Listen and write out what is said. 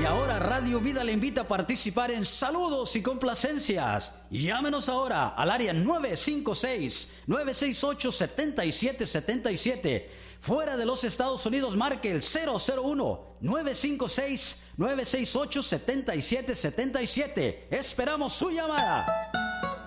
Y ahora Radio Vida le invita a participar en saludos y complacencias. Llámenos ahora al área 956-968-7777. Fuera de los Estados Unidos, marque el 001-956-968-7777. Esperamos su llamada.